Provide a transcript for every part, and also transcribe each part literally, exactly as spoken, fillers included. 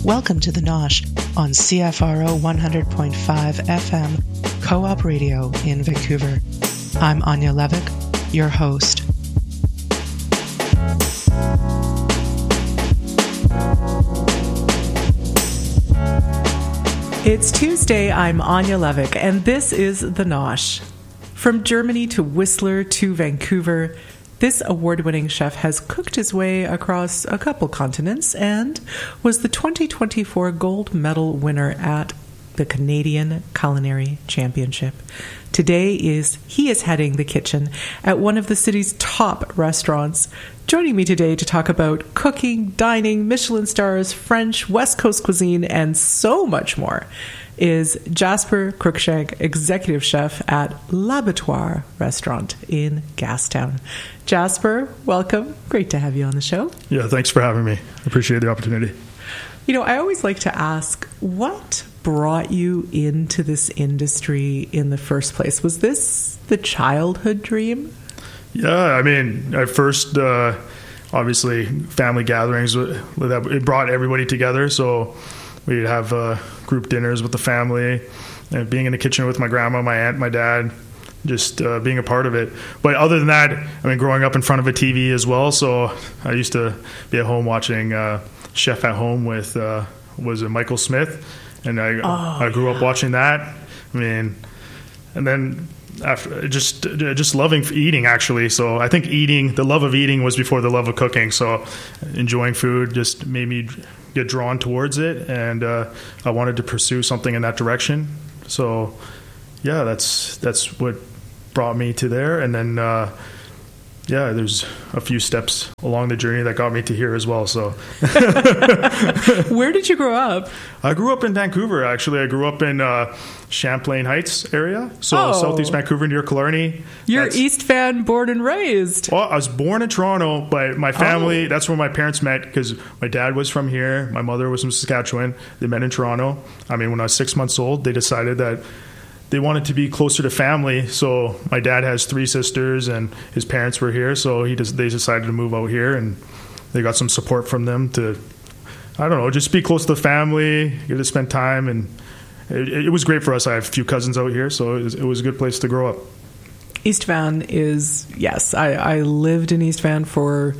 Welcome to The Nosh on C F R O one hundred point five F M, Co-op Radio in Vancouver. I'm Anya Levick, your host. It's Tuesday, I'm Anya Levick, and this is The Nosh. From Germany to Whistler to Vancouver, this award-winning chef has cooked his way across a couple continents and was the twenty twenty-four gold medal winner at the Canadian Culinary Championship. Today is he is heading the kitchen at one of the city's top restaurants. Joining me today to talk about cooking, dining, Michelin stars, French, West Coast cuisine, and so much more is Jasper Cruikshank, executive chef at L'Abattoir restaurant in Gastown. Jasper, welcome. Great to have you on the show. Yeah, thanks for having me. I appreciate the opportunity. You know, I always like to ask, what brought you into this industry in the first place? Was this the childhood dream? Yeah, I mean, at first, uh, obviously, family gatherings, it brought everybody together. So we'd have uh, group dinners with the family, and being in the kitchen with my grandma, my aunt, my dad, just uh, being a part of it. But other than that, I mean, growing up in front of a T V as well. So I used to be at home watching uh, Chef at Home with, uh, was it Michael Smith? And I, oh, I grew yeah. up watching that. I mean, and then after just just loving eating, actually. So I think eating, the love of eating was before the love of cooking. So enjoying food just made me get drawn towards it, and uh, I wanted to pursue something in that direction. So yeah, that's that's what brought me to there. And then uh, yeah, there's a few steps along the journey that got me to here as well. So where did you grow up? I grew up in Vancouver, actually. I grew up in uh, Champlain Heights area, so oh. Southeast Vancouver near Killarney. You're that's, East Van, born and raised. Well, I was born in Toronto, but my family, oh. that's where my parents met, because my dad was from here, my mother was from Saskatchewan. They met in Toronto. I mean, when I was six months old, they decided that they wanted to be closer to family. So my dad has three sisters, and his parents were here, so he just, they decided to move out here, and they got some support from them to, I don't know, just be close to the family, get to spend time, and it, it was great for us. I have a few cousins out here, so it was, it was a good place to grow up. East Van is, yes, I, I lived in East Van for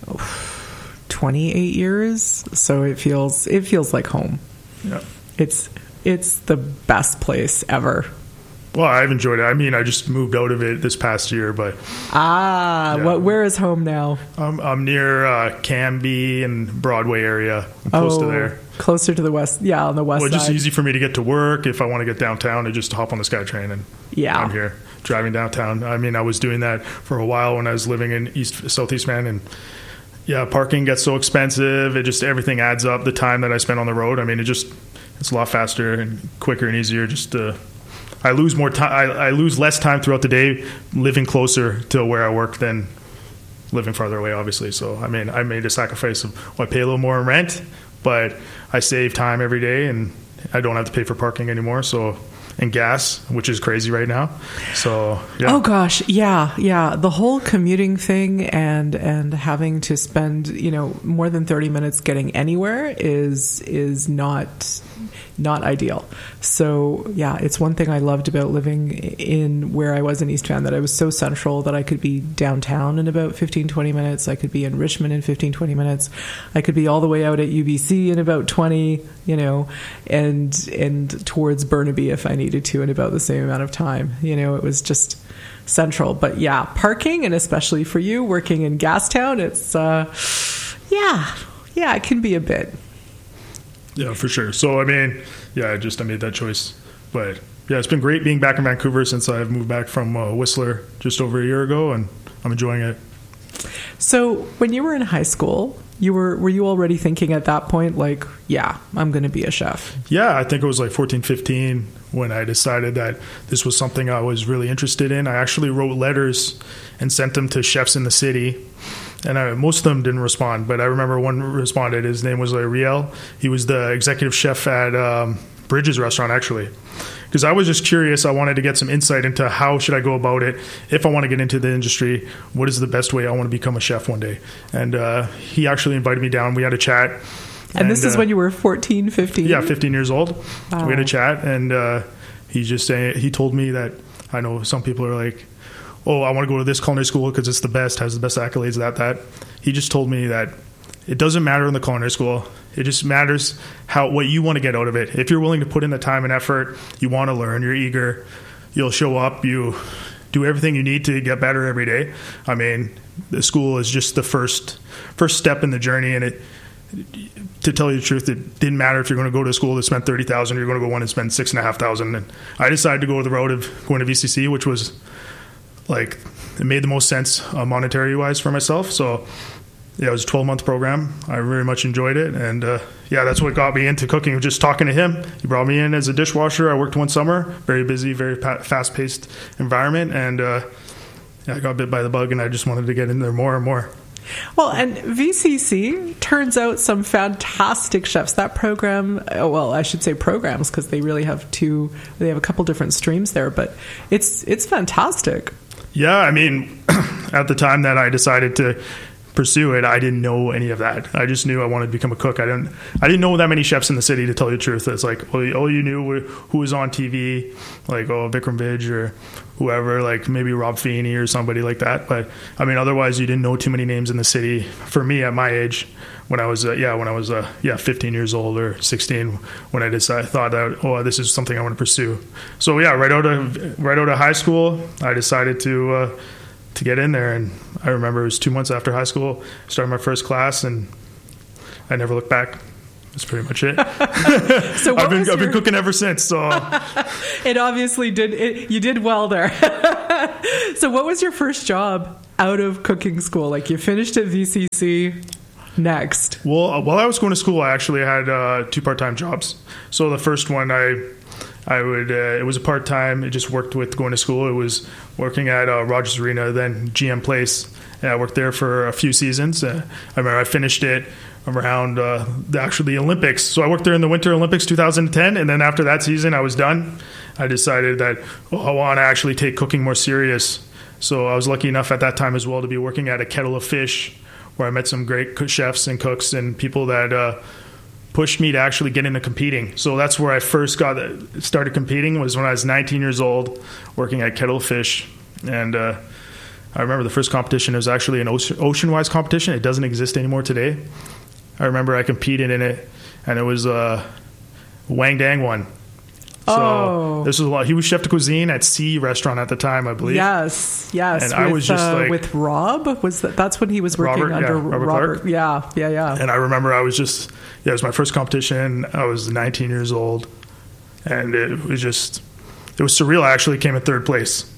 oh, twenty-eight years, so it feels it feels like home. Yeah, it's it's the best place ever. Well, I've enjoyed it. I mean, I just moved out of it this past year, but ah, yeah. what? Where is home now? Um, I'm near uh, Cambie and Broadway area. I'm close oh, to there. Closer to the west, yeah, on the west well, side. Well, it's just easy for me to get to work. If I want to get downtown, I just hop on the SkyTrain and yeah. I'm here driving downtown. I mean, I was doing that for a while when I was living in East Southeast Van, and yeah, parking gets so expensive. It just everything adds up. The time that I spend on the road, I mean, it just it's a lot faster and quicker and easier just to. I lose more time. I, I lose less time throughout the day living closer to where I work than living farther away, obviously. So, I mean, I made a sacrifice of well, I pay a little more in rent, but I save time every day, and I don't have to pay for parking anymore. So, and gas, which is crazy right now. So, yeah. Oh gosh, yeah, yeah. The whole commuting thing and and having to spend you know more than thirty minutes getting anywhere is is not. Not ideal. So yeah, it's one thing I loved about living in where I was in East Van, that I was so central that I could be downtown in about fifteen, twenty minutes. I could be in Richmond in fifteen, twenty minutes. I could be all the way out at U B C in about twenty, you know, and and towards Burnaby if I needed to in about the same amount of time. You know, it was just central. But yeah, parking, and especially for you working in Gastown, it's uh, yeah, yeah, it can be a bit. Yeah, for sure. So, I mean, yeah, I just I made that choice. But, yeah, it's been great being back in Vancouver since I've moved back from uh, Whistler just over a year ago, and I'm enjoying it. So, when you were in high school, you were were you already thinking at that point, like, yeah, I'm going to be a chef? Yeah, I think it was like fourteen, fifteen when I decided that this was something I was really interested in. I actually wrote letters and sent them to chefs in the city. And I, most of them didn't respond, but I remember one responded. His name was Ariel. He was the executive chef at um, Bridges Restaurant, actually. Because I was just curious. I wanted to get some insight into how should I go about it. If I want to get into the industry, what is the best way I want to become a chef one day? And uh, he actually invited me down. We had a chat. And, and this is uh, when you were fourteen, fifteen? Yeah, fifteen years old. Wow. We had a chat, and uh, he just saying, he told me that, I know some people are like, oh, I want to go to this culinary school because it's the best, has the best accolades, that, that. He just told me that it doesn't matter in the culinary school. It just matters how what you want to get out of it. If you're willing to put in the time and effort, you want to learn, you're eager, you'll show up, you do everything you need to get better every day. I mean, the school is just the first first step in the journey, and it, to tell you the truth, it didn't matter if you're going to go to a school that spent thirty thousand dollars, or you're going to go one and spend six thousand five hundred dollars. And I decided to go the road of going to V C C, which was like, it made the most sense uh, monetary-wise for myself. So yeah, it was a twelve-month program. I very much enjoyed it. And, uh, yeah, that's what got me into cooking, just talking to him. He brought me in as a dishwasher. I worked one summer, very busy, very pa- fast-paced environment. And, uh, yeah, I got bit by the bug, and I just wanted to get in there more and more. Well, and V C C turns out some fantastic chefs. That program, well, I should say programs, because they really have two, they have a couple different streams there, but it's it's fantastic. Yeah, I mean, at the time that I decided to pursue it, I didn't know any of that. I just knew I wanted to become a cook. I didn't I didn't know that many chefs in the city, to tell you the truth. It's like, well, all you knew were who was on T V, like, oh, Vikram Vij or whoever, like maybe Rob Feeney or somebody like that. But I mean, otherwise you didn't know too many names in the city. For me, at my age, when I was uh, yeah when I was uh, yeah fifteen years old or sixteen, when I decided thought that, oh, this is something I want to pursue. So yeah, right out of right out of high school, I decided to uh, to get in there. And I remember it was two months after high school, I started my first class, and I never looked back. That's pretty much it. So I've been your... I've been cooking ever since. So it obviously did. It, you did well there. So what was your first job out of cooking school? Like, you finished at V C C. Next. Well, while I was going to school, I actually had uh, two part-time jobs. So the first one, I I would uh, it was a part-time. It just worked with going to school. It was working at uh, Rogers Arena, then G M Place. And I worked there for a few seasons. Uh, I remember I finished it around uh, the, actually the Olympics. So I worked there in the Winter Olympics two thousand ten, and then after that season, I was done. I decided that, well, I want to actually take cooking more serious. So I was lucky enough at that time as well to be working at a Kettle of Fish, where I met some great chefs and cooks and people that uh, pushed me to actually get into competing. So that's where I first got started competing, was when I was nineteen years old, working at Kettle of Fish. And uh, I remember the first competition, it was actually an ocean, ocean-wise competition. It doesn't exist anymore today. I remember I competed in it, and it was uh, Wang Dang won. So oh. This was a lot. He was chef de cuisine at Sea Restaurant at the time, I believe. Yes, yes. And with, I was just uh, like, with Rob. Was that? That's when he was working Robert, under yeah, Robert, Robert. Clark. Yeah, yeah, yeah. And I remember I was just, yeah, it was my first competition. I was nineteen years old, and it was just, it was surreal. I actually came in third place.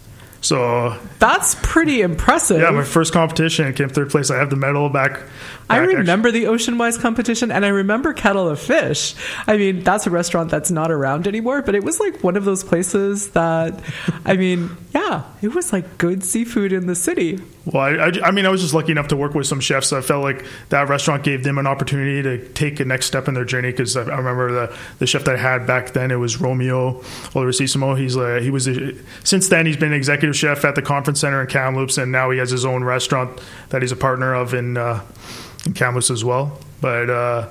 So that's pretty impressive. Yeah, my first competition, came third place. I have the medal back. back I remember actually. the Ocean Wise competition, and I remember Kettle of Fish. I mean, that's a restaurant that's not around anymore, but it was like one of those places that, I mean, yeah, it was like good seafood in the city. Well, I, I, I mean, I was just lucky enough to work with some chefs. I felt like that restaurant gave them an opportunity to take a next step in their journey, because I, I remember the, the chef that I had back then, it was Romeo Olorosissimo. He's uh, he was a, since then he's been executive chef at the Conference Center in Kamloops, and now he has his own restaurant that he's a partner of in, uh, in Kamloops as well. But uh,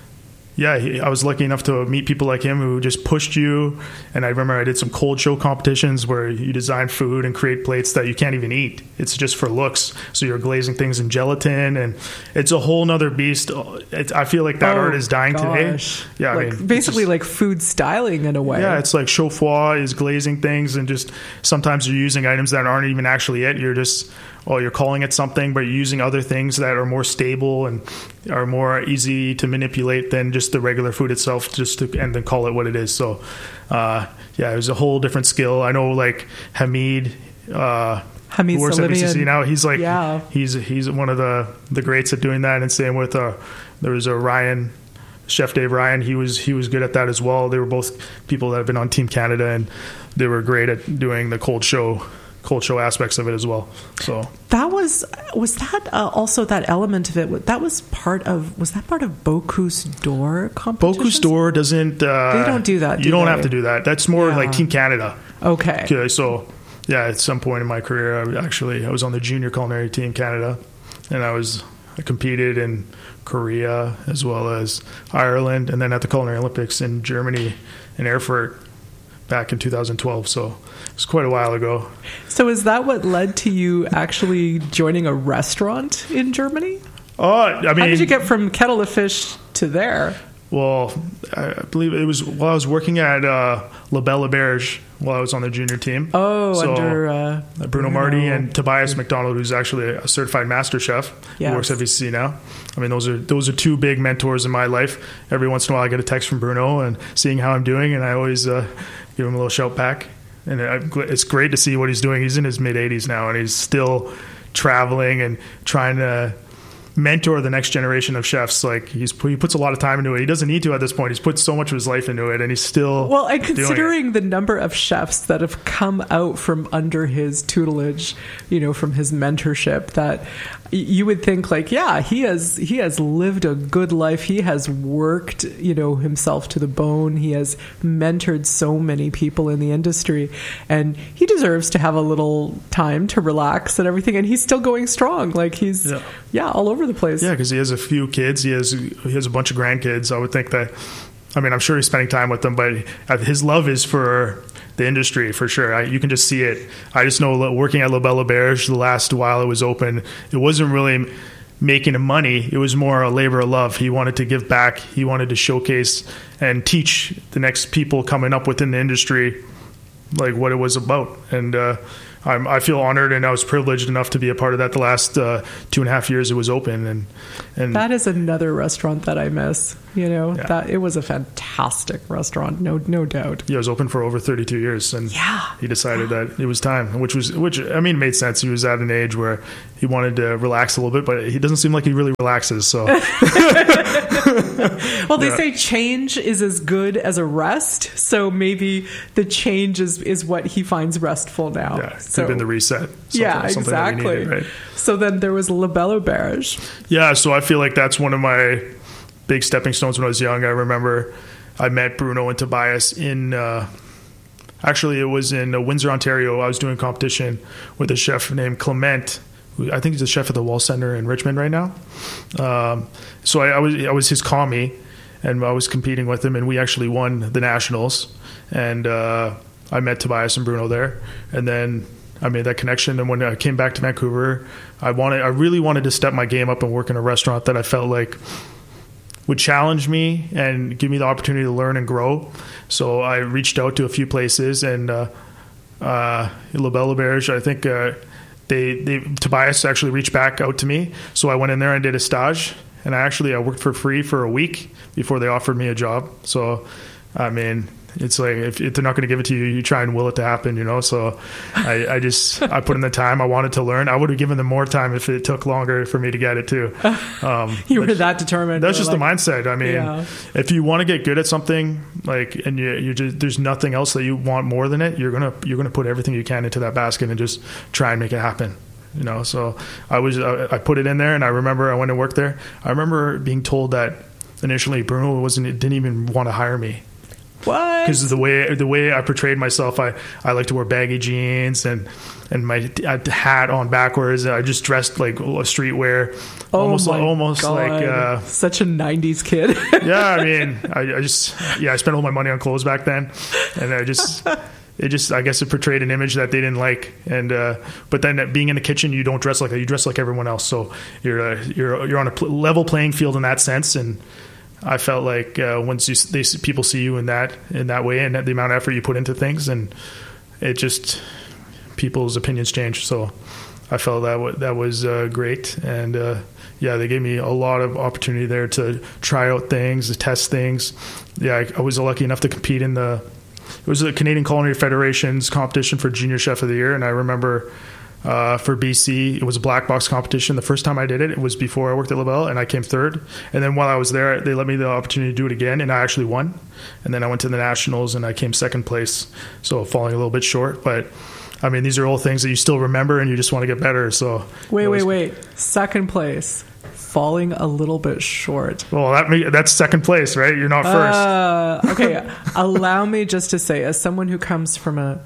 yeah, he, I was lucky enough to meet people like him who just pushed you. And I remember I did some cold show competitions where you design food and create plates that you can't even eat. It's just for looks. So you're glazing things in gelatin, and it's a whole nother beast. It's, I feel like that oh, art is dying gosh. today. Yeah, like, I mean, basically just, like food styling in a way. Yeah, it's like chaud-froid is glazing things, and just sometimes you're using items that aren't even actually it. You're just, oh, you're calling it something, but you're using other things that are more stable and are more easy to manipulate than just the regular food itself, just to, and then call it what it is. So, uh, yeah, it was a whole different skill. I know, like Hamid, uh, Hamid who works at V C C now, he's like, yeah. he's he's one of the, the greats at doing that. And same with uh, there was a Ryan, Chef Dave Ryan. He was he was good at that as well. They were both people that have been on Team Canada, and they were great at doing the cold show. cold show aspects of it as well. So that was was that uh, also that element of it that was part of was that part of Bocuse d'Or competition? Bocuse d'Or doesn't uh, they don't do that. Do you don't they? have to do that. That's more yeah. like Team Canada. Okay. Okay. So yeah, at some point in my career, I actually I was on the junior culinary team Canada, and I was I competed in Korea as well as Ireland, and then at the Culinary Olympics in Germany in Erfurt back in two thousand twelve. So it was quite a while ago. So is that what led to you actually joining a restaurant in Germany? Oh, I mean, how did you get from Kettle of Fish to there? Well, I believe it was while I was working at uh, La Belle Auberge while I was on the junior team. Oh, so, under uh, Bruno, Bruno Marty and Tobias McDonald, who's actually a certified master chef, yes. who works at V C C now. I mean, those are those are two big mentors in my life. Every once in a while, I get a text from Bruno and seeing how I'm doing, and I always uh, give him a little shout back. And it's great to see what he's doing. He's in his mid eighties now, and he's still traveling and trying to mentor the next generation of chefs. Like he's he puts a lot of time into it. He doesn't need to at this point. He's put so much of his life into it, and he's still well. And considering doing it. The number of chefs that have come out from under his tutelage, you know, from his mentorship, that you would think like, yeah, he has he has lived a good life. He has worked, you know, himself to the bone. He has mentored so many people in the industry, and he deserves to have a little time to relax and everything. And he's still going strong. Like he's yeah, yeah all over the place. Yeah, because he has a few kids. He has he has a bunch of grandkids. I would think that. I mean, I'm sure he's spending time with them, but his love is for the industry for sure. I, you can just see it. I just know working at La Belle Auberge the last while it was open, it wasn't really making him money. It was more a labor of love. He wanted to give back. He wanted to showcase and teach the next people coming up within the industry like what it was about. And uh, I'm, I feel honored, and I was privileged enough to be a part of that the last uh, two and a half years it was open. And, and that is another restaurant that I miss. You know, yeah. that it was a fantastic restaurant, no no doubt. Yeah, it was open for over thirty-two years, and yeah. he decided that it was time, which was which I mean made sense. He was at an age where he wanted to relax a little bit, but he doesn't seem like he really relaxes. So, well, they yeah. say change is as good as a rest. So maybe the change is, is what he finds restful now. Yeah, so could have been the reset. Something, yeah, something exactly. That we needed, right? So then there was La Belle Auberge. Yeah, so I feel like that's one of my big stepping stones when I was young. I remember I met Bruno and Tobias in, uh, actually it was in uh, Windsor, Ontario. I was doing a competition with a chef named Clement, who I think he's a chef at the Wall Center in Richmond right now. Um, so I, I was I was his commie, and I was competing with him, and we actually won the nationals. And uh, I met Tobias and Bruno there, and then I made that connection. And when I came back to Vancouver, I wanted I really wanted to step my game up and work in a restaurant that I felt like would challenge me and give me the opportunity to learn and grow. So I reached out to a few places, and uh, uh, La Belle Auberge, I think uh, they, they Tobias actually reached back out to me. So I went in there and did a stage, and I actually I worked for free for a week before they offered me a job. So I mean, it's like if, if they're not going to give it to you, you try and will it to happen, you know. So I, I just I put in the time. I wanted to learn. I would have given them more time if it took longer for me to get it too. Um, you were that determined. That's just like, the mindset. I mean, yeah. if you want to get good at something, like, and you you just there's nothing else that you want more than it, you're gonna you're gonna put everything you can into that basket and just try and make it happen. You know. So I was I, I put it in there, and I remember I went and worked there. I remember being told that initially Bruno wasn't didn't even want to hire me. What? Because the way the way I portrayed myself, I, I like to wear baggy jeans and and my hat on backwards. I just dressed like a streetwear, oh almost my almost God. like uh, such a nineties kid. Yeah, I mean, I, I just yeah, I spent all my money on clothes back then, and I just. It just, I guess, it portrayed an image that they didn't like, and uh, but then being in the kitchen, you don't dress like that. You dress like everyone else, so you're uh, you're you're on a pl- level playing field in that sense. And I felt like uh, once you they, people see you in that in that way, and the amount of effort you put into things, and it just people's opinions change. So I felt that w- that was uh, great, and uh, yeah, they gave me a lot of opportunity there to try out things, to test things. Yeah, I, I was lucky enough to compete in the. It was the Canadian Culinary Federation's competition for Junior Chef of the Year, and I remember uh, for B C, it was a black box competition. The first time I did it, it was before I worked at La Belle, and I came third. And then while I was there, they let me the opportunity to do it again, and I actually won. And then I went to the Nationals, and I came second place, so falling a little bit short. But, I mean, these are all things that you still remember, and you just want to get better. So Wait, was, wait, wait. Second place. Falling a little bit short. Well, that that's second place, right? You're not first. Uh, okay, allow me just to say, as someone who comes from a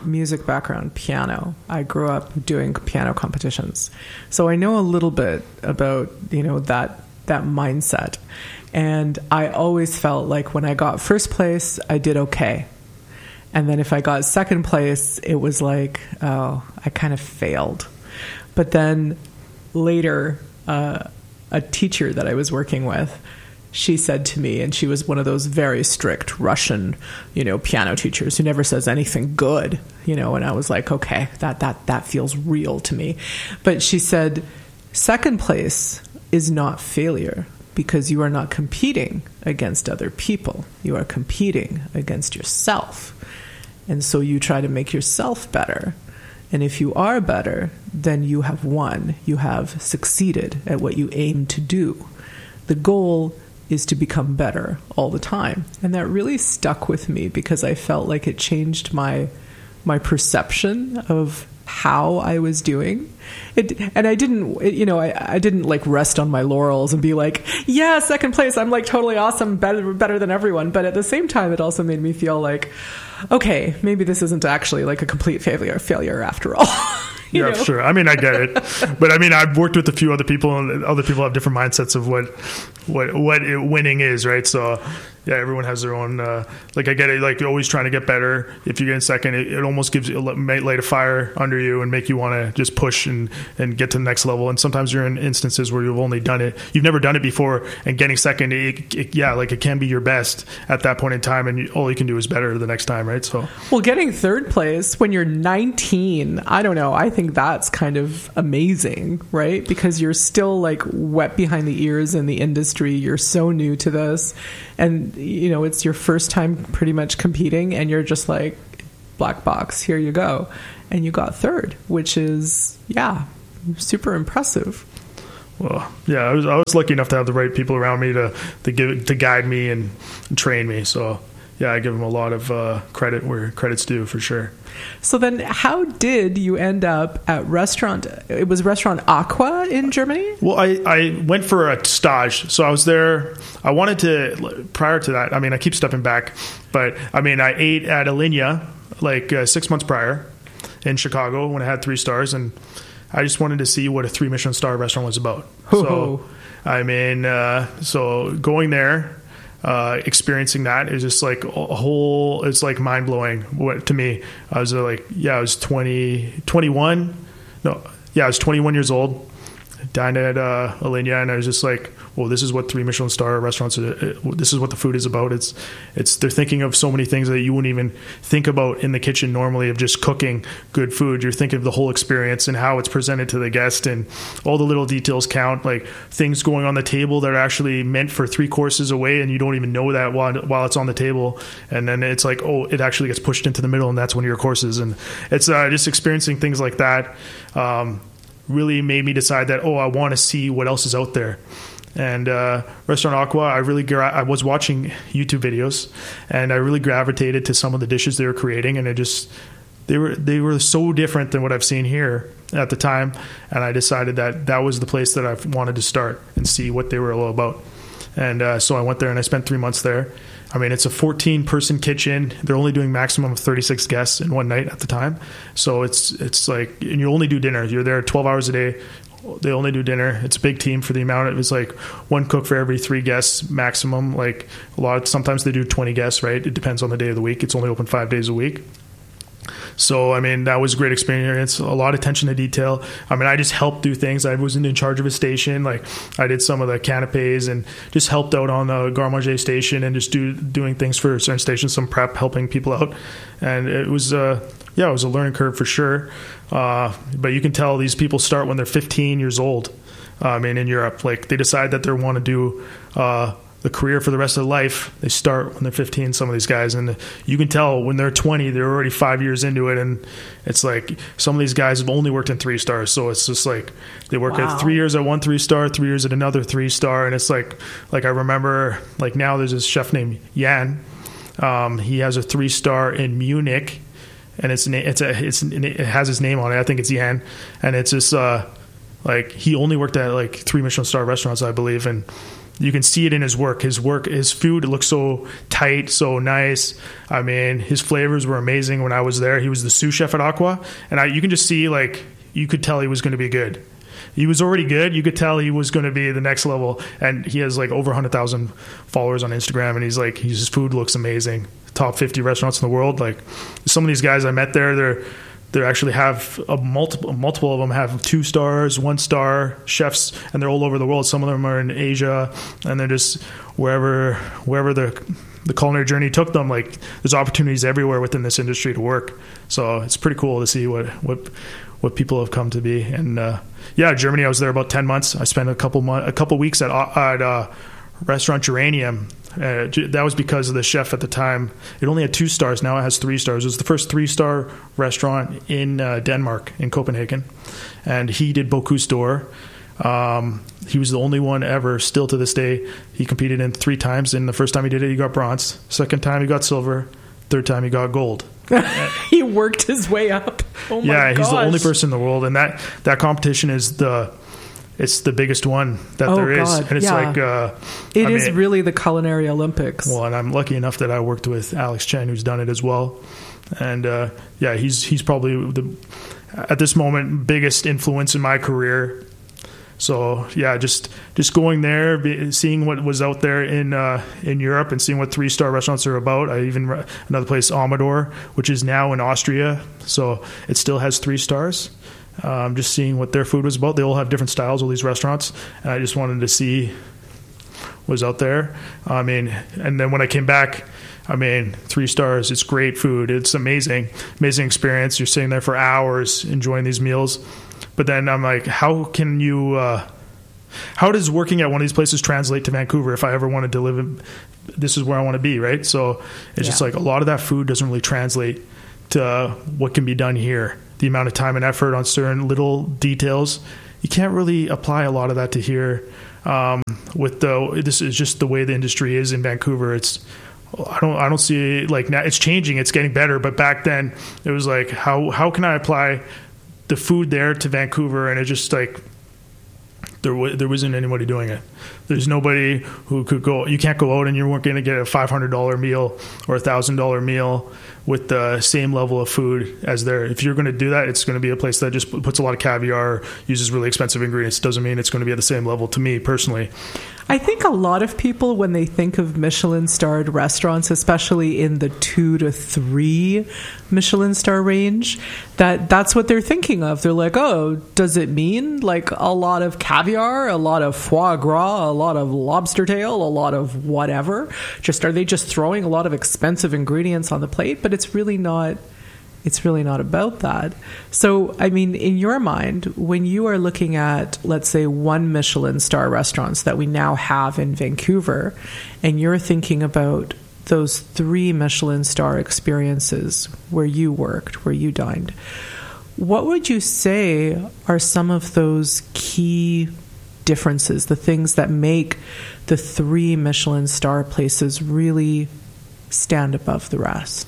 music background, piano. I grew up doing piano competitions. So I know a little bit about, you know, that that mindset. And I always felt like when I got first place, I did okay. And then if I got second place, it was like, oh, I kind of failed. But then later, uh, a teacher that I was working with, she said to me, and she was one of those very strict Russian, you know, piano teachers who never says anything good, you know, and I was like, okay, that, that, that feels real to me. But she said, second place is not failure because you are not competing against other people. You are competing against yourself. And so you try to make yourself better. And if you are better, then you have won. You have succeeded at what you aim to do. The goal is to become better all the time. And that really stuck with me because I felt like it changed my my perception of how I was doing it. And I didn't, it, you know, I, I didn't like rest on my laurels and be like, yeah, second place, I'm like totally awesome, better, better than everyone. But at the same time, it also made me feel like, okay, maybe this isn't actually like a complete failure, failure after all. Yeah, know? Sure. I mean, I get it, but I mean, I've worked with a few other people, and other people have different mindsets of what, what, what it, winning is, right? So, yeah, everyone has their own. Uh, like, I get it. Like, you're always trying to get better. If you get in second, it, it almost gives you, may light a fire under you and make you want to just push and and get to the next level. And sometimes you're in instances where you've only done it, you've never done it before, and getting second, it, it, yeah, like it can be your best at that point in time, and you, all you can do is better the next time, right? So, well, getting third place when you're nineteen, I don't know. I think that's kind of amazing, right? Because you're still like wet behind the ears in the industry. You're so new to this, and you know it's your first time pretty much competing, and you're just like, black box, here you go, and you got third, which is yeah, super impressive. Well, yeah, I was I was lucky enough to have the right people around me to to give to guide me and, and train me. So yeah, I give them a lot of uh, credit where credit's due for sure. So then how did you end up at restaurant, it was Restaurant Aqua in Germany? Well, I, I went for a stage. So I was there. I wanted to, prior to that, I mean, I keep stepping back, but I mean, I ate at Alinea like uh, six months prior in Chicago when I had three stars. And I just wanted to see what a three Michelin star restaurant was about. Oh. So, I mean, uh, so going there, Uh, experiencing that is just like a whole, it's like mind blowing what to me. I was uh, like, yeah, I was twenty, twenty-one. No, yeah, I was twenty-one years old, dined at uh, Alinea, and I was just like, well, this is what three Michelin star restaurants are, this is what the food is about. It's, it's, they're thinking of so many things that you wouldn't even think about in the kitchen normally of just cooking good food. You're thinking of the whole experience and how it's presented to the guest, and all the little details count, like things going on the table that are actually meant for three courses away, and you don't even know that while, while it's on the table. And then it's like, oh, it actually gets pushed into the middle, and that's one of your courses. And it's uh, just experiencing things like that um, really made me decide that, oh, I want to see what else is out there. And uh, Restaurant Aqua, I really gra- I was watching YouTube videos, and I really gravitated to some of the dishes they were creating, and it just they were they were so different than what I've seen here at the time, and I decided that that was the place that I wanted to start and see what they were all about. And uh, so I went there, and I spent three months there. I mean, it's a fourteen person kitchen. They're only doing maximum of thirty-six guests in one night at the time, so it's it's like, and you only do dinner. You're there twelve hours a day. They only do dinner. It's a big team for the amount. It was like one cook for every three guests maximum. Like a lot of, sometimes they do twenty guests, right? It depends on the day of the week. It's only open five days a week. So, I mean, that was a great experience. A lot of attention to detail. I mean, I just helped do things. I wasn't in charge of a station. Like I did some of the canapes and just helped out on the Garde Manger station and just do doing things for certain stations, some prep, helping people out. And it was, uh, yeah, it was a learning curve for sure. Uh, but you can tell these people start when they're fifteen years old. Uh, I mean, in Europe, like they decide that they want to do uh, the career for the rest of their life. They start when they're fifteen, some of these guys, and you can tell when they're twenty, they're already five years into it. And it's like some of these guys have only worked in three stars. So it's just like they work wow. at three years at one three star, three years at another three star. And it's like, like I remember like now there's this chef named Jan. Um, he has a three star in Munich. And it's it's a it's it has his name on it. I think it's Jan, and it's just uh, like he only worked at like three Michelin star restaurants, I believe, and you can see it in his work. His work, his food looks so tight, so nice. I mean, his flavors were amazing when I was there. He was the sous chef at Aqua, and I, you can just see, like, you could tell he was going to be good. He was already good. You could tell he was going to be the next level, and he has like over one hundred thousand followers on Instagram, and he's like, his food looks amazing. Top fifty restaurants in the world. Like, some of these guys I met there, they're they actually have a multiple multiple of them have two stars, one star chefs, and they're all over the world. Some of them are in Asia, and they're just wherever wherever the the culinary journey took them. Like, there's opportunities everywhere within this industry to work. So it's pretty cool to see what what what people have come to be. And uh, yeah, Germany. I was there about ten months. I spent a couple months, a couple weeks at at uh, Restaurant Geranium. Uh, that was because of the chef at the time. It only had two stars. Now it has three stars. It was the first three-star restaurant in uh, Denmark, in Copenhagen. And he did Bocuse d'Or. Um, he was the only one ever, still to this day. He competed in three times. And the first time he did it, he got bronze. Second time, he got silver. Third time, he got gold. He worked his way up. Oh my yeah, he's gosh. the only person in the world. And that, that competition is the... It's the biggest one that oh, there is. God. And it's yeah. like... Uh, it I is mean, really the culinary Olympics. Well, and I'm lucky enough that I worked with Alex Chen, who's done it as well. And uh, yeah, he's he's probably, the at this moment, biggest influence in my career. So yeah, just just going there, be, seeing what was out there in uh, in Europe, and seeing what three-star restaurants are about. I even another place, Amador, which is now in Austria. So it still has three stars. Um, just seeing what their food was about. They all have different styles, all these restaurants, and I just wanted to see what was out there. I mean, and then when I came back, I mean, three stars. It's great food. It's amazing, amazing experience. You're sitting there for hours enjoying these meals. But then I'm like, how can you? Uh, how does working at one of these places translate to Vancouver if I ever wanted to live in? This is where I want to be, right? So it's yeah. just like a lot of that food doesn't really translate to what can be done here. The amount of time and effort on certain little details, you can't really apply a lot of that to here. Um, with the this is just the way the industry is in Vancouver. It's I don't I don't see like now it's changing. It's getting better, but back then it was like how how can I apply the food there to Vancouver? And it just like there w- there wasn't anybody doing it. There's nobody who could go. You can't go out and you weren't going to get a five hundred dollars meal or a one thousand dollars meal with the same level of food as there. If you're going to do that, it's going to be a place that just puts a lot of caviar, uses really expensive ingredients. Doesn't mean it's going to be at the same level to me personally. I think a lot of people, when they think of Michelin-starred restaurants, especially in the two to three Michelin star range, that that's what they're thinking of. They're like, oh, does it mean like a lot of caviar, a lot of foie gras, a lot of lobster tail, a lot of whatever? Just are they just throwing a lot of expensive ingredients on the plate? But it's really not. It's really not about that. So, I mean, in your mind, when you are looking at, let's say, one Michelin star restaurants that we now have in Vancouver, and you're thinking about those three Michelin star experiences where you worked, where you dined, what would you say are some of those key differences, the things that make the three Michelin star places really stand above the rest?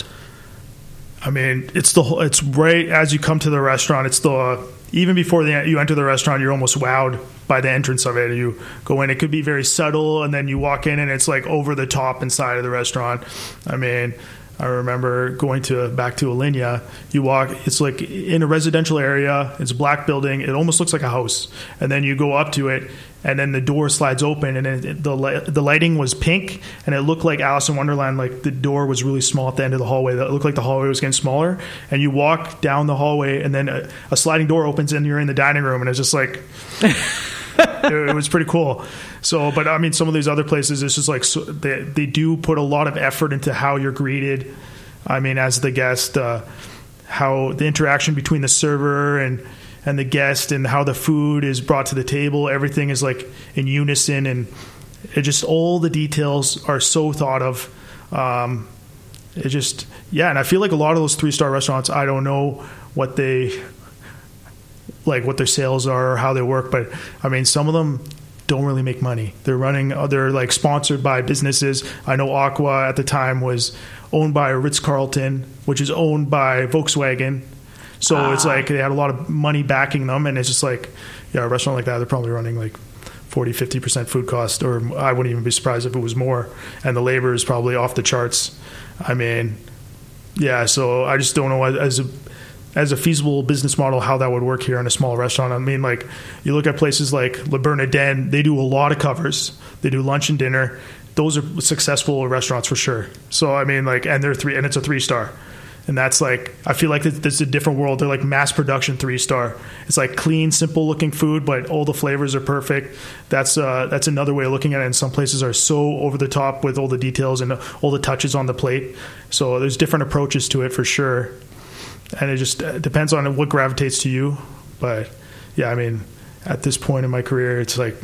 I mean, it's the whole, it's right as you come to the restaurant. It's the even before the, you enter the restaurant, you're almost wowed by the entrance of it. You go in, it could be very subtle, and then you walk in, and it's like over the top inside of the restaurant. I mean, I remember going to back to Alinea. You walk, it's like in a residential area. It's a black building. It almost looks like a house, and then you go up to it, and then the door slides open, and it, the the lighting was pink, and it looked like Alice in Wonderland. Like the door was really small at the end of the hallway. That looked like the hallway was getting smaller. And you walk down the hallway, and then a, a sliding door opens, and you're in the dining room, and it's just like. it, it was pretty cool. So, but I mean, some of these other places, it's just like so they they do put a lot of effort into how you're greeted. I mean, as the guest, uh, how the interaction between the server and and the guest, and how the food is brought to the table. Everything is like in unison, and it just all the details are so thought of. Um, it just yeah, and I feel like a lot of those three star restaurants, I don't know what they. like what their sales are or how they work, but I mean, some of them don't really make money. They're running, they're like sponsored by businesses. I know Aqua at the time was owned by Ritz-Carlton, which is owned by Volkswagen. So ah. It's like they had a lot of money backing them, and it's just like, yeah, a restaurant like that, they're probably running like forty, fifty percent food cost, or I wouldn't even be surprised if it was more. And the labor is probably off the charts. I mean, yeah, so I just don't know as a, as a feasible business model how that would work here in a small restaurant. I mean, like, you look at places like Le Bernardin, they do a lot of covers. They do lunch and dinner. Those are successful restaurants for sure. So, I mean, like, and they're three, and it's a three star. And that's like, I feel like this is a different world. They're like mass production three star. It's like clean, simple looking food, but all the flavors are perfect. That's uh, that's another way of looking at it. And some places are so over the top with all the details and all the touches on the plate. So there's different approaches to it for sure. And it just depends on what gravitates to you. But yeah, I mean, at this point in my career, it's like,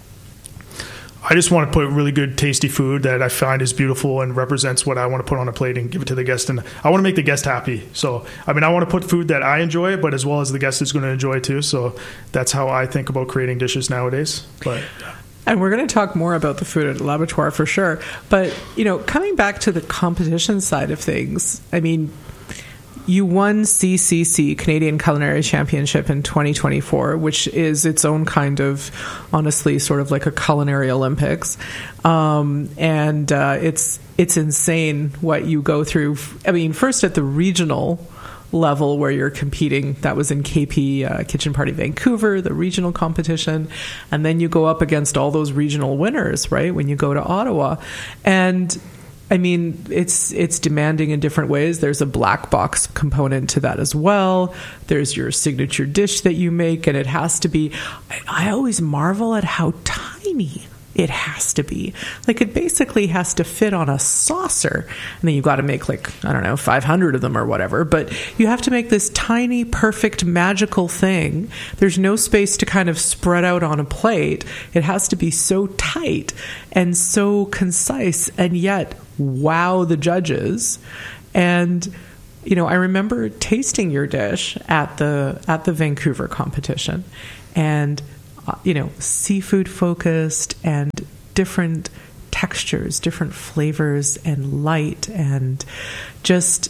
I just want to put really good, tasty food that I find is beautiful and represents what I want to put on a plate and give it to the guest. And I want to make the guest happy. So, I mean, I want to put food that I enjoy, but as well as the guest is going to enjoy too. So that's how I think about creating dishes nowadays. But and we're going to talk more about the food at L'Abattoir for sure. But, you know, coming back to the competition side of things, I mean, you won C C C, Canadian Culinary Championship, in twenty twenty-four, which is its own kind of, honestly, sort of like a culinary Olympics. Um, and uh, it's it's insane what you go through. I mean, first at the regional level where you're competing, that was in K P uh, Kitchen Party Vancouver, the regional competition. And then you go up against all those regional winners, right, when you go to Ottawa. And I mean, it's it's demanding in different ways. There's a black box component to that as well. There's your signature dish that you make, and it has to be... I, I always marvel at how tiny it has to be. Like, it basically has to fit on a saucer. And then you've got to make, like, I don't know, five hundred of them or whatever. But you have to make this tiny, perfect, magical thing. There's no space to kind of spread out on a plate. It has to be so tight and so concise, and yet wow the judges. And, you know, I remember tasting your dish at the at the Vancouver competition, and uh, you know, seafood focused and different textures, different flavors, and light, and just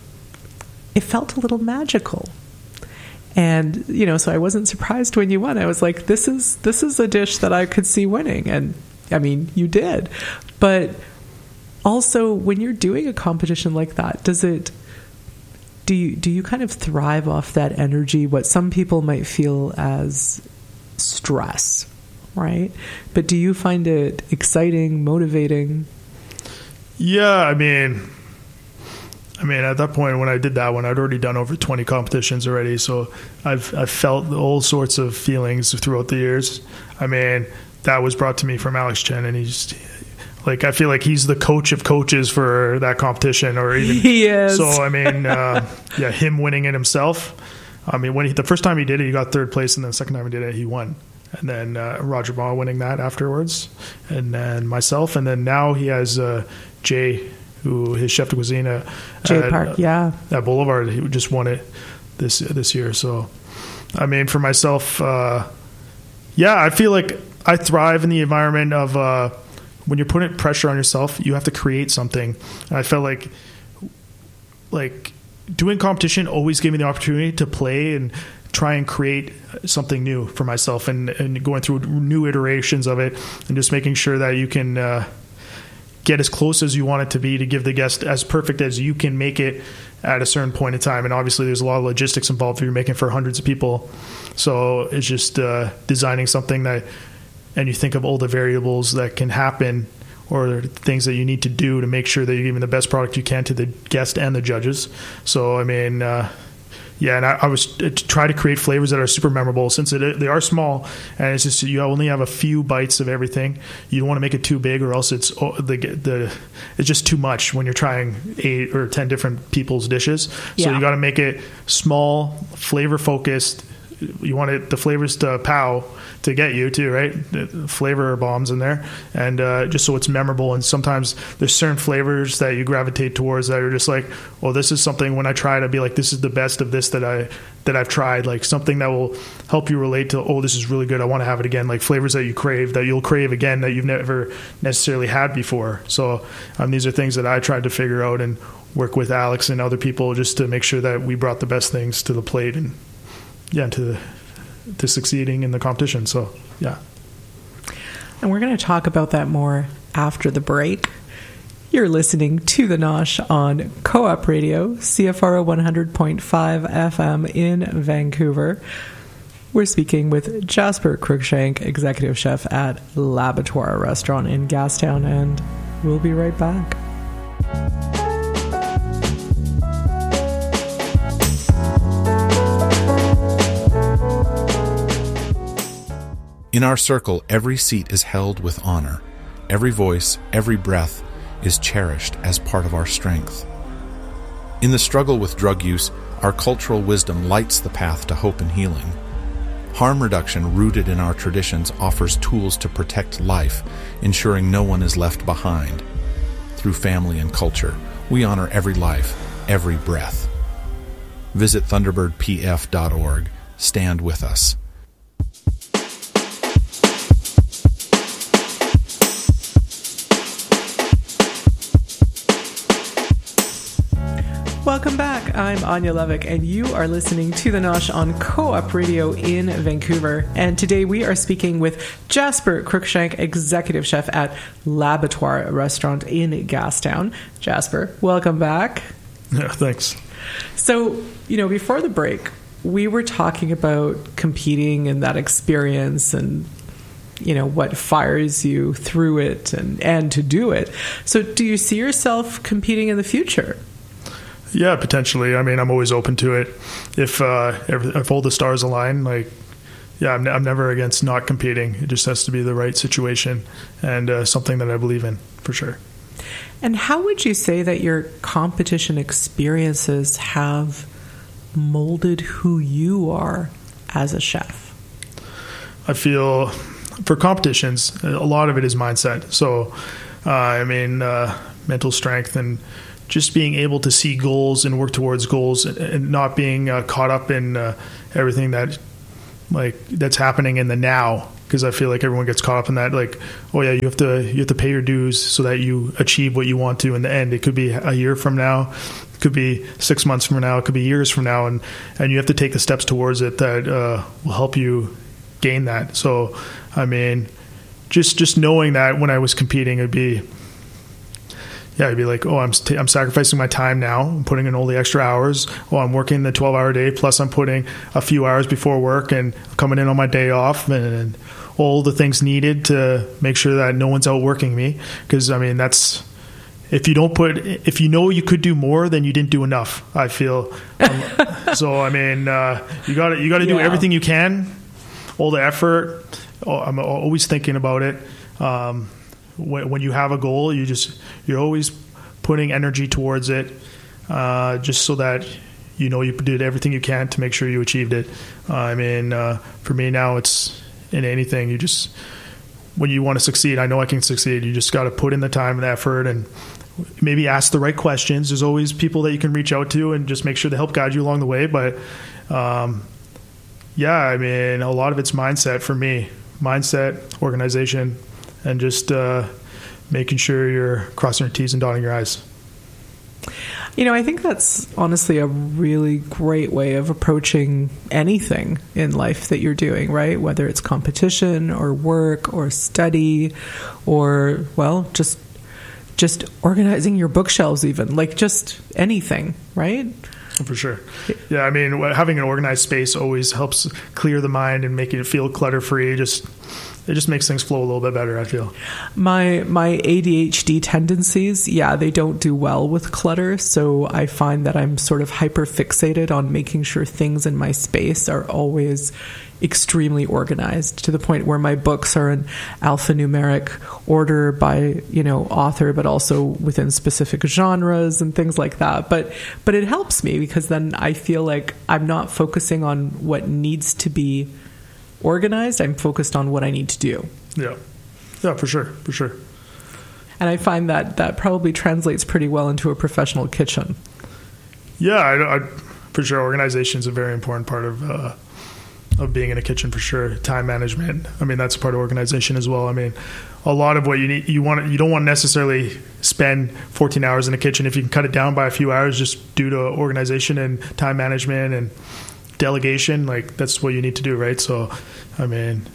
it felt a little magical. And, you know, so I wasn't surprised when you won. I was like, this is this is a dish that I could see winning. And I mean, you did. But also, when you're doing a competition like that, does it do you do you kind of thrive off that energy, what some people might feel as stress, right? But do you find it exciting, motivating? Yeah, I mean, I mean, at that point when I did that one, I'd already done over twenty competitions already, so I've I've felt all sorts of feelings throughout the years. I mean, that was brought to me from Alex Chen, and he's like, I feel like he's the coach of coaches for that competition, or even he is. So I mean, uh, yeah, him winning it himself. I mean, when he, the first time he did it, he got third place, and then the second time he did it, he won. And then uh, Roger Baugh winning that afterwards, and then myself, and then now he has uh, Jay, who his chef de cuisine at, Jay Park, at, yeah, at Boulevard. He just won it this this year. So, I mean, for myself, uh, yeah, I feel like I thrive in the environment of uh, when you're putting pressure on yourself, you have to create something. And I felt like, like doing competition always gave me the opportunity to play and try and create something new for myself, and, and going through new iterations of it, and just making sure that you can uh, get as close as you want it to be to give the guest as perfect as you can make it at a certain point in time. And obviously there's a lot of logistics involved if you're making for hundreds of people. So it's just uh, designing something that, and you think of all the variables that can happen or things that you need to do to make sure that you're giving the best product you can to the guest and the judges. So, I mean, uh, yeah, and I, I was to try to create flavors that are super memorable, since it, they are small, and it's just you only have a few bites of everything. You don't want to make it too big, or else it's oh, the the it's just too much when you're trying eight or ten different people's dishes. So yeah. You got to make it small, flavor focused. You want it the flavors to pow to get you too, right? The flavor bombs in there, and uh, just so it's memorable. And sometimes there's certain flavors that you gravitate towards that are just like, well, this is something when I try to be like, this is the best of this that I that I've tried. Like something that will help you relate to, oh, this is really good, I want to have it again. Like flavors that you crave, that you'll crave again, that you've never necessarily had before. So um, these are things that I tried to figure out and work with Alex and other people just to make sure that we brought the best things to the plate and yeah, to to succeeding in the competition. So, yeah. And we're going to talk about that more after the break. You're listening to The Nosh on Co-op Radio, C F R O one hundred point five F M in Vancouver. We're speaking with Jasper Cruikshank, Executive Chef at L'Abattoir Restaurant in Gastown, and we'll be right back. In our circle, every seat is held with honor. Every voice, every breath is cherished as part of our strength. In the struggle with drug use, our cultural wisdom lights the path to hope and healing. Harm reduction, rooted in our traditions, offers tools to protect life, ensuring no one is left behind. Through family and culture, we honor every life, every breath. Visit thunderbird p f dot org. Stand with us. Welcome back. I'm Anya Levick, and you are listening to The Nosh on Co-op Radio in Vancouver. And today we are speaking with Jasper Cruikshank, Executive Chef at L'Abattoir Restaurant in Gastown. Jasper, welcome back. Yeah, thanks. So, you know, before the break, we were talking about competing and that experience and, you know, what fires you through it and, and to do it. So do you see yourself competing in the future? Yeah, potentially. I mean, I'm always open to it. If uh, if all the stars align, like, yeah, I'm, I'm never against not competing. It just has to be the right situation and uh, something that I believe in, for sure. And how would you say that your competition experiences have molded who you are as a chef? I feel for competitions, a lot of it is mindset. So, uh, I mean, uh, mental strength and just being able to see goals and work towards goals and not being uh, caught up in uh, everything that like that's happening in the now. Because I feel like everyone gets caught up in that, like, oh yeah, you have to you have to pay your dues so that you achieve what you want to in the end. It could be a year from now, it could be six months from now, it could be years from now, and and you have to take the steps towards it that uh, will help you gain that. So, I mean, just just knowing that when I was competing, it'd be. Yeah, I'd be like, oh, I'm t- I'm sacrificing my time now. I'm putting in all the extra hours. Oh, I'm working the twelve-hour day, plus I'm putting a few hours before work and coming in on my day off and, and all the things needed to make sure that no one's outworking me. Because, I mean, that's... If you don't put... If you know you could do more, then you didn't do enough, I feel. Um, so, I mean, uh, you got you got to do yeah. everything you can, all the effort. Oh, I'm always thinking about it. Um When you have a goal, you just you're always putting energy towards it, uh, just so that you know you did everything you can to make sure you achieved it. Uh, I mean, uh, for me now, it's in anything. You just when you want to succeed, I know I can succeed. You just got to put in the time and the effort, and maybe ask the right questions. There's always people that you can reach out to, and just make sure to help guide you along the way. But um, yeah, I mean, a lot of it's mindset for me, mindset, organization. And just uh, making sure you're crossing your T's and dotting your I's. You know, I think that's honestly a really great way of approaching anything in life that you're doing, right? Whether it's competition or work or study or, well, just just organizing your bookshelves even, like just anything, right? For sure. Yeah, I mean, having an organized space always helps clear the mind and make it feel clutter-free. Just It just makes things flow a little bit better, I feel. My my A D H D tendencies, yeah, they don't do well with clutter. So I find that I'm sort of hyper fixated on making sure things in my space are always extremely organized, to the point where my books are in alphanumeric order by, you know, author, but also within specific genres and things like that. But but it helps me because then I feel like I'm not focusing on what needs to be organized. I'm focused on what I need to do. Yeah. Yeah, for sure. For sure. And I find that that probably translates pretty well into a professional kitchen. Yeah, I, I, for sure. Organization is a very important part of uh, of being in a kitchen, for sure. Time management. I mean, that's a part of organization as well. I mean, a lot of what you need, you want, you don't want to necessarily spend fourteen hours in the kitchen. If you can cut it down by a few hours just due to organization and time management and delegation, like that's what you need to do, right? So, I mean,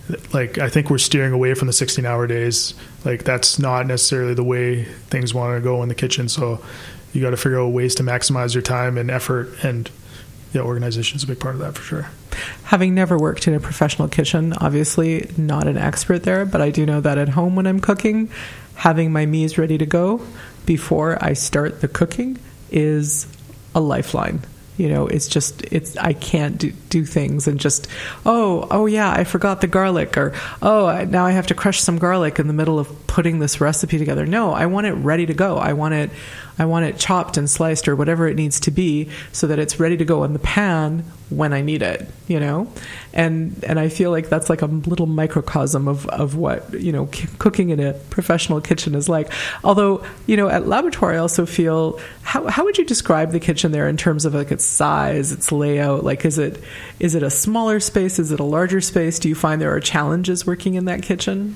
like I think we're steering away from the sixteen hour days. Like that's not necessarily the way things want to go in the kitchen. So you got to figure out ways to maximize your time and effort, and yeah, organization is a big part of that for sure. Having never worked in a professional kitchen, obviously not an expert there, but I do know that at home when I'm cooking, having my mise ready to go before I start the cooking is a lifeline. You know, it's just, it's, I can't do, do things and just, oh, oh yeah, I forgot the garlic, or, oh, now I have to crush some garlic in the middle of putting this recipe together. No, I want it ready to go. I want it, I want it chopped and sliced or whatever it needs to be so that it's ready to go in the pan when I need it, you know? And, and I feel like that's like a little microcosm of, of what, you know, c- cooking in a professional kitchen is like. Although, you know, at Laboratoire, I also feel, how, how would you describe the kitchen there in terms of like its size, its layout? Like, is it, is it a smaller space? Is it a larger space? Do you find there are challenges working in that kitchen?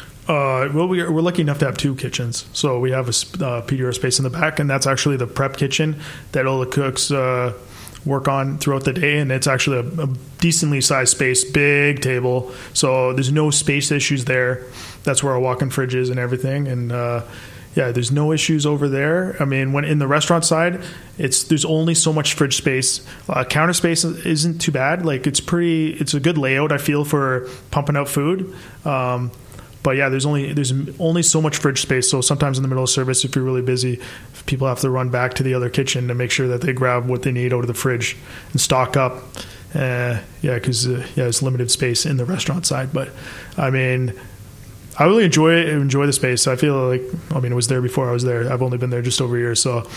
Uh, well, we are, we're lucky enough to have two kitchens. So we have a uh, P D R space in the back, and that's actually the prep kitchen that all the cooks uh, work on throughout the day. And it's actually a, a decently sized space, big table. So there's no space issues there. That's where our walk-in fridge is and everything. And uh, yeah, there's no issues over there. I mean, when in the restaurant side, it's there's only so much fridge space. Uh, counter space isn't too bad. Like it's pretty, it's a good layout, I feel, for pumping out food. Um, But yeah, there's only there's only so much fridge space. So sometimes in the middle of service, if you're really busy, people have to run back to the other kitchen to make sure that they grab what they need out of the fridge and stock up. Uh, yeah, because uh, yeah, it's limited space in the restaurant side. But I mean, I really enjoy it. Enjoy the space. I feel like I mean, it was there before I was there. I've only been there just over a year, so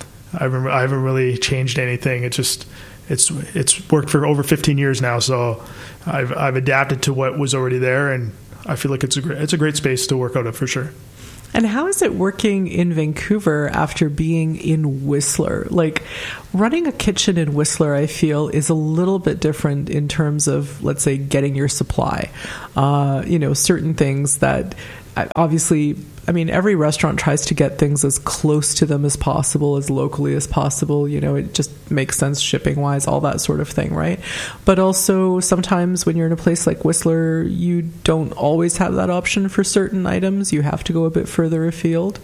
I haven't I haven't really changed anything. It's just it's it's worked for over fifteen years now. So I've I've adapted to what was already there, and I feel like it's a great, it's a great space to work out of for sure. And how is it working in Vancouver after being in Whistler? Like running a kitchen in Whistler, I feel, is a little bit different in terms of, let's say, getting your supply. Uh, you know, certain things that obviously, I mean, every restaurant tries to get things as close to them as possible, as locally as possible. You know, it just makes sense shipping wise, all that sort of thing, right? But also sometimes when you're in a place like Whistler, you don't always have that option for certain items. You have to go a bit further afield.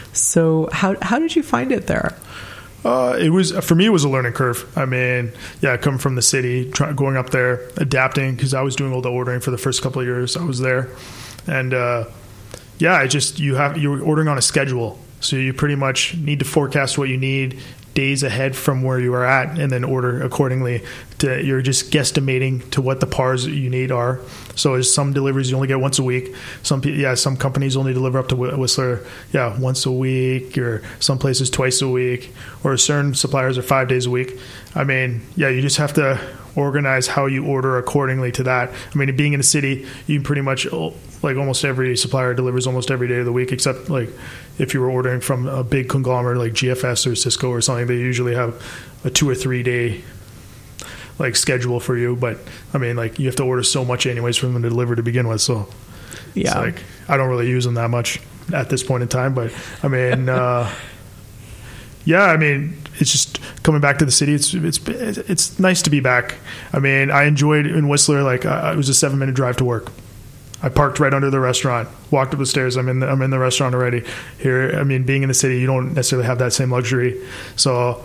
So how how did you find it there? Uh, it was for me. It was a learning curve. I mean, yeah, coming from the city, try, going up there, adapting because I was doing all the ordering for the first couple of years I was there, and. Uh, Yeah, I just you have you're ordering on a schedule, so you pretty much need to forecast what you need days ahead from where you are at, and then order accordingly. To you're just guesstimating to what the pars you need are. So there's some deliveries you only get once a week. Some yeah, some companies only deliver up to Whistler, yeah, once a week, or some places twice a week, or certain suppliers are five days a week. I mean, yeah, you just have to organize how you order accordingly to that. I mean, being in the city, you can pretty much like almost every supplier delivers almost every day of the week, except like if you were ordering from a big conglomerate like G F S or Cisco or something, they usually have a two or three day like schedule for you. But I mean, like you have to order so much anyways for them to deliver to begin with. So yeah, it's like I don't really use them that much at this point in time. But I mean, uh, yeah, I mean, it's just coming back to the city. It's it's it's nice to be back. I mean, I enjoyed in Whistler. Like uh, it was a seven minute drive to work. I parked right under the restaurant, walked up the stairs. I'm in the, I'm in the restaurant already. Here, I mean, being in the city, you don't necessarily have that same luxury. So,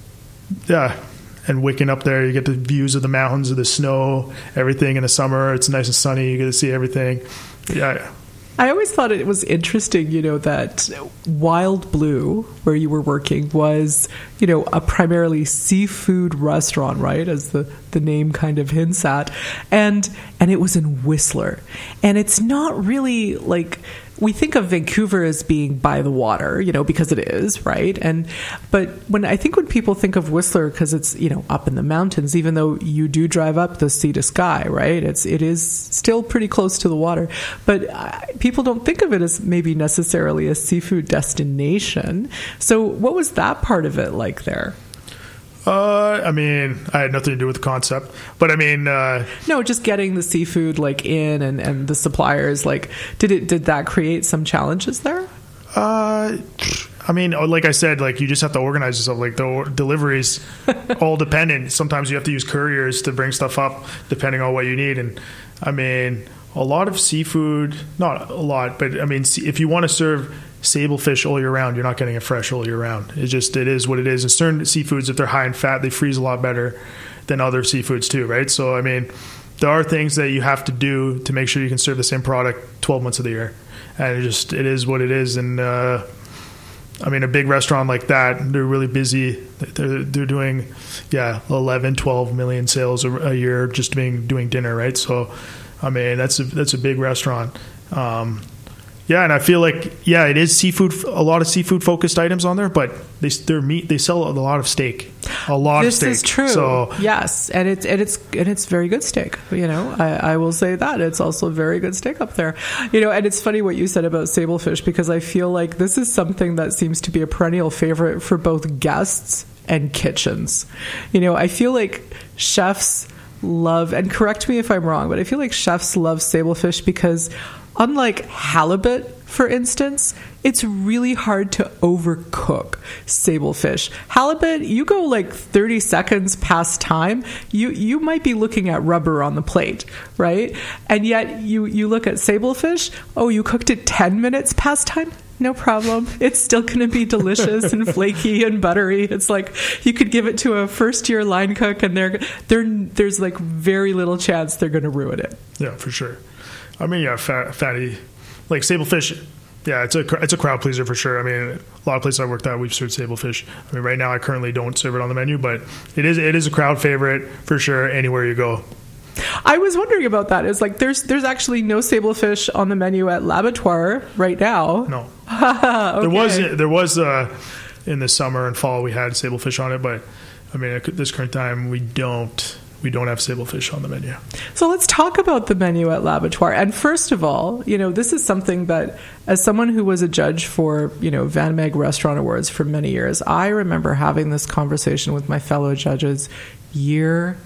yeah, and waking up there, you get the views of the mountains, of the snow, everything in the summer. It's nice and sunny. You get to see everything. Yeah. I always thought it was interesting, you know, that Wild Blue, where you were working, was, you know, a primarily seafood restaurant, right, as the, the name kind of hints at. And and it was in Whistler. And it's not really like... We think of Vancouver as being by the water, you know, because it is, right? And but when I think when people think of Whistler, because it's, you know, up in the mountains, even though you do drive up the sea to sky, right? It's it is still pretty close to the water, but uh, people don't think of it as maybe necessarily a seafood destination. So what was that part of it like there? Uh, I mean, I had nothing to do with the concept, but I mean, uh, no, just getting the seafood like in and, and the suppliers, like, did it, did that create some challenges there? Uh, I mean, like I said, like you just have to organize yourself. Like the deliveries, all dependent. Sometimes you have to use couriers to bring stuff up depending on what you need. And I mean, a lot of seafood, not a lot, but I mean, if you want to serve sable fish all year round, you're not getting it fresh all year round. It just, it is what it is. And certain seafoods, if they're high in fat, they freeze a lot better than other seafoods too, right? So, I mean, there are things that you have to do to make sure you can serve the same product twelve months of the year. And it just, it is what it is. And, uh, I mean, a big restaurant like that, they're really busy. They're, they're doing, yeah, eleven, twelve million sales a, a year just being, doing dinner, right? So, I mean, that's a, that's a big restaurant. Um, yeah, and I feel like, yeah, it is seafood, a lot of seafood focused items on there, but they their meat, they sell a lot of steak, a lot this of steak. This is true. So, yes, and it's and it's and it's very good steak. You know, I, I will say that it's also very good steak up there. You know, and it's funny what you said about sable fish, because I feel like this is something that seems to be a perennial favorite for both guests and kitchens. You know, I feel like chefs love, and correct me if I'm wrong, but I feel like chefs love sable fish because, unlike halibut, for instance, it's really hard to overcook sable fish. Halibut, you go like thirty seconds past time, you you might be looking at rubber on the plate, right? And yet you, you look at sable fish, oh, you cooked it ten minutes past time? No problem. It's still going to be delicious and flaky and buttery. It's like you could give it to a first-year line cook, and they're, they're, there's like very little chance they're going to ruin it. Yeah, for sure. I mean, yeah, fat, fatty, like sable fish. Yeah, it's a it's a crowd pleaser for sure. I mean, a lot of places I worked at, we've served sable fish. I mean, right now I currently don't serve it on the menu, but it is it is a crowd favorite for sure anywhere you go. I was wondering about that. It's like there's there's actually no sable fish on the menu at L'Abattoir right now. No, okay. there was there was uh, in the summer and fall we had sable fish on it, but I mean at this current time we don't. We don't have sable fish on the menu. So let's talk about the menu at L'Abattoir. And first of all, you know, this is something that, as someone who was a judge for, you know, Van Meg Restaurant Awards for many years, I remember having this conversation with my fellow judges year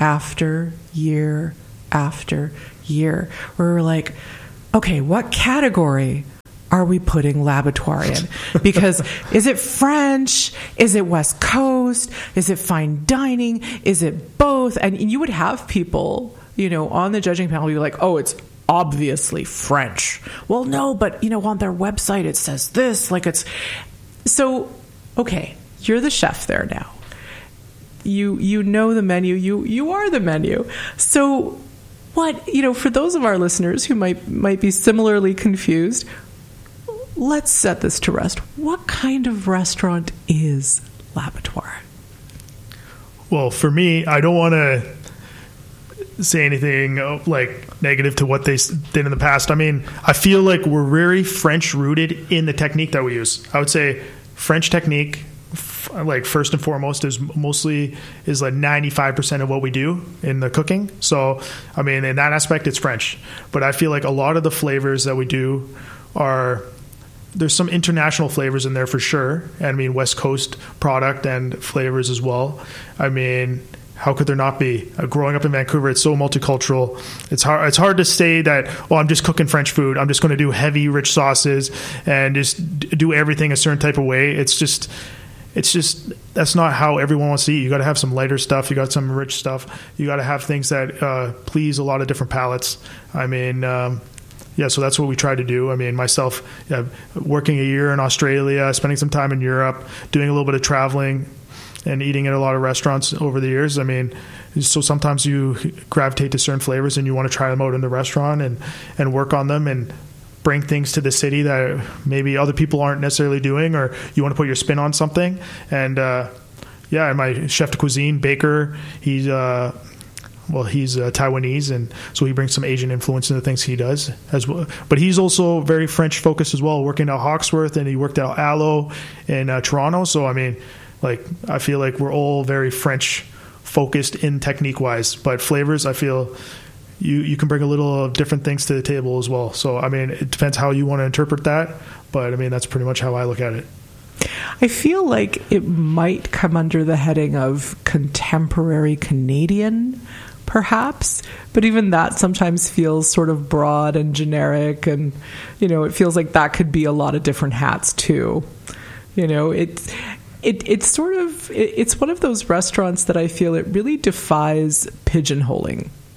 after year after year, where we're like, okay, what category are we putting L'Abattoir in? Because is it French? Is it West Coast? Is it fine dining? Is it both? And you would have people, you know, on the judging panel be like, oh, it's obviously French. Well, no, but, you know, on their website it says this, like it's... So, okay, you're the chef there now. You you know the menu. You you are the menu. So what, you know, for those of our listeners who might might be similarly confused, let's set this to rest. What kind of restaurant is L'Abattoir? Well, for me, I don't want to say anything like negative to what they did in the past. I mean, I feel like we're very French rooted in the technique that we use. I would say French technique, like first and foremost, is mostly is like ninety-five percent of what we do in the cooking. So, I mean, in that aspect, it's French. But I feel like a lot of the flavors that we do are... There's some international flavors in there for sure. And I mean, West Coast product and flavors as well. I mean, how could there not be? Uh, growing up in Vancouver, it's so multicultural. It's hard. It's hard to say that, oh, I'm just cooking French food. I'm just going to do heavy, rich sauces and just do everything a certain type of way. It's just, it's just that's not how everyone wants to eat. You got to have some lighter stuff. You got some rich stuff. You got to have things that uh, please a lot of different palates. I mean. Um, Yeah, so that's what we try to do. I mean, myself, yeah, working a year in Australia, spending some time in Europe, doing a little bit of traveling and eating at a lot of restaurants over the years. I mean, so sometimes you gravitate to certain flavors and you want to try them out in the restaurant and, and work on them and bring things to the city that maybe other people aren't necessarily doing, or you want to put your spin on something. And, uh, yeah, and my chef de cuisine, Baker, he's... Uh, Well, he's uh, Taiwanese, and so he brings some Asian influence into the things he does as well. But he's also very French focused as well, working at Hawksworth, and he worked at Alo in uh, Toronto. So, I mean, like I feel like we're all very French focused in technique wise, but flavors, I feel you you can bring a little of different things to the table as well. So, I mean, it depends how you want to interpret that, but I mean that's pretty much how I look at it. I feel like it might come under the heading of contemporary Canadian, perhaps, but even that sometimes feels sort of broad and generic, and you know, it feels like that could be a lot of different hats too. You know, it's it it's sort of it, it's one of those restaurants that I feel it really defies pigeonholing.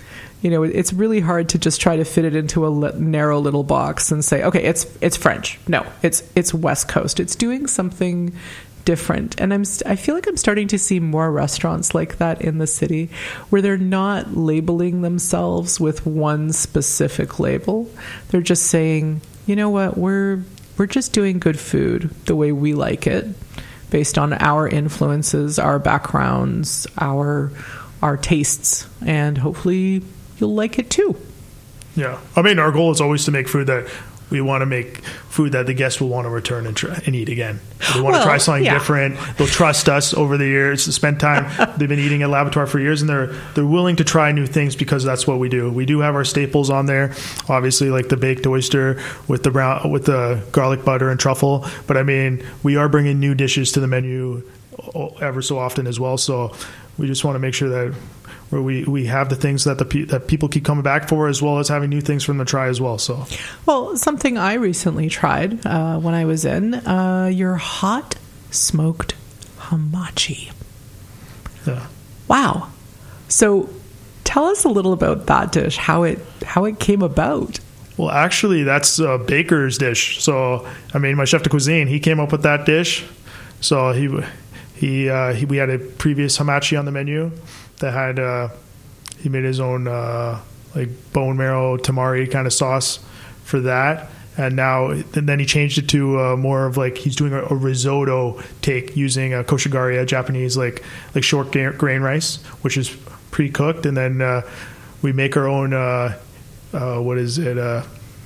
You know, it's really hard to just try to fit it into a li- narrow little box and say, okay, it's it's French. No, it's it's West Coast. It's doing something different. And I'm st- I feel like I'm starting to see more restaurants like that in the city, where they're not labeling themselves with one specific label. They're just saying, you know what, we're we're just doing good food the way we like it, based on our influences, our backgrounds, our our tastes, and hopefully you'll like it too. Yeah. I mean, our goal is always to make food that we want to make food that the guests will want to return and, try, and eat again. They want well, to try something yeah. different. They'll trust us over the years, spend time. They've been eating at L'Abattoir for years, and they're they're willing to try new things because that's what we do. We do have our staples on there, obviously, like the baked oyster with the brown with the garlic butter and truffle. But I mean, we are bringing new dishes to the menu ever so often as well. So we just want to make sure that where we, we have the things that the pe- that people keep coming back for, as well as having new things for them to try as well. So, well, something I recently tried uh, when I was in uh, your hot smoked hamachi. Yeah. Wow. So, tell us a little about that dish. How it how it came about. Well, actually, that's a baker's dish. So, I mean, my chef de cuisine, he came up with that dish. So he he, uh, he we had a previous hamachi on the menu that had uh, he made his own uh, like bone marrow tamari kind of sauce for that, and now and then he changed it to uh, more of like he's doing a, a risotto take using a koshigari, a Japanese like like short grain rice, which is pre-cooked, and then uh, we make our own uh, uh, what is it uh,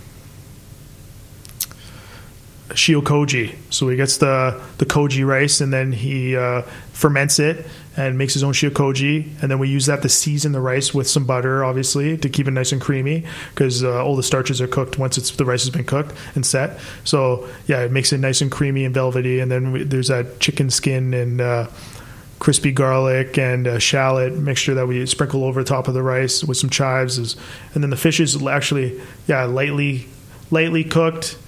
shiokoji. So he gets the the koji rice, and then he uh, ferments it and makes his own shiokoji, and then we use that to season the rice with some butter, obviously, to keep it nice and creamy, because uh, all the starches are cooked once it's the rice has been cooked and set. So yeah, it makes it nice and creamy and velvety, and then we, there's that chicken skin and uh, crispy garlic and uh, shallot mixture that we sprinkle over the top of the rice with some chives, and then the fish is actually yeah lightly lightly cooked